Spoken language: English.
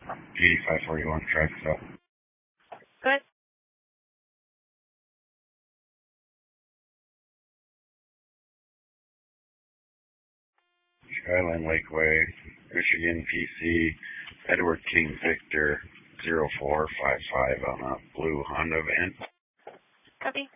8541 traffic stop. Good. Skyline Lakeway, Michigan PC, Edward King Victor 0455 on a blue Honda van. Copy.